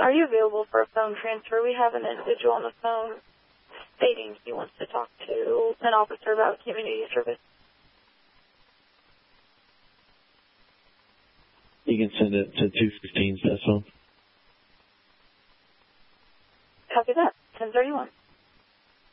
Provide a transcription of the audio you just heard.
are you available for a phone transfer? We have an individual on the phone stating he wants to talk to an officer about community service. You can send it to 215's cell phone. Copy that. 1031.